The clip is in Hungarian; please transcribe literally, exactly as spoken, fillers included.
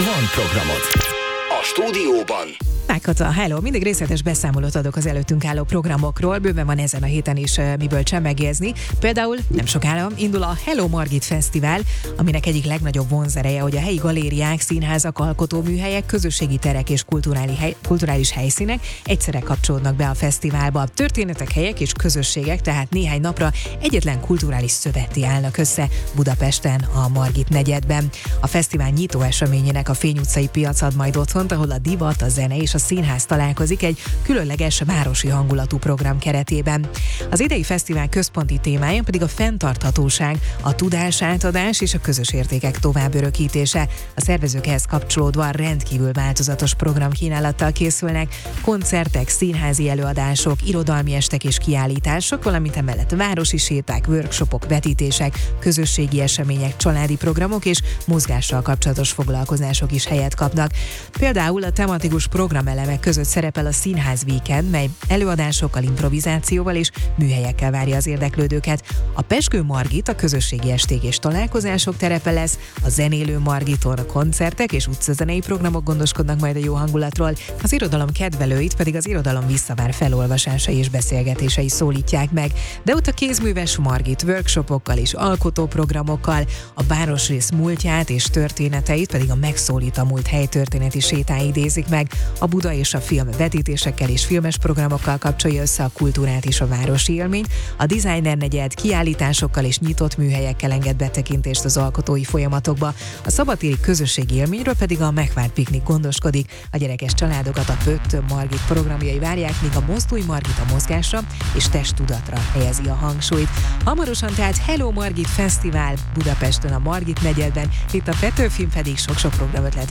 van programod. A stúdióban Kata, hello! Mindig részletes beszámolót adok az előttünk álló programokról, bőven van ezen a héten is miből csemegézni. Például nem sokára indul a Hello Margit Fesztivál, aminek egyik legnagyobb vonzereje, hogy a helyi galériák, színházak, alkotóműhelyek, közösségi terek és kulturális, hely, kulturális helyszínek egyszerre kapcsolódnak be a fesztiválba. Történetek, helyek és közösségek, tehát néhány napra egyetlen kulturális szövetté állnak össze Budapesten, a Margit negyedben. A fesztivál nyitó eseményének a Fény utcai piac ad majd otthont, ahol a divat, a zene és a színház találkozik egy különleges városi hangulatú program keretében. Az idei fesztivál központi témája pedig a fenntarthatóság, a tudásátadás és a közös értékek továbbörökítése. A szervezők ehhez kapcsolódva rendkívül változatos programkínálattal készülnek, koncertek, színházi előadások, irodalmi estek és kiállítások, valamint emellett városi séták, workshopok, vetítések, közösségi események, családi programok és mozgással kapcsolatos foglalkozások is helyet kapnak. Például a tematikus program elemek között szerepel a Színház Weekend, mely előadásokkal, improvizációval és műhelyekkel várja az érdeklődőket. A Pezsgő Margit a közösségi esték és találkozások terepe lesz, a Zenélő Margiton a koncertek és utcazenei programok gondoskodnak majd a jó hangulatról, az irodalom kedvelőit pedig az irodalom visszavár felolvasásai és beszélgetései szólítják meg. De ott a kézműves Margit workshopokkal és alkotóprogramokkal, a városrész múltját és történeteit pedig a Megszólít a múlt helytörténeti sétái idézik meg. A Buda és a film vetítésekkel és filmes programokkal kapcsolja össze a kultúrát és a városi élményt, a Designer negyed kiállításokkal és nyitott műhelyekkel enged betekintést az alkotói folyamatokba, a szabadtéri közösségi élményről pedig a Megvárt Piknik gondoskodik, a gyerekes családokat a Pöttöm Margit programjai várják, míg a Mozdulj Margit a mozgásra és testtudatra helyezi a hangsúlyt. Hamarosan tehát Hello Margit Fesztivál Budapesten, a Margit negyedben, itt a Petőfin pedig sok-sok programötlet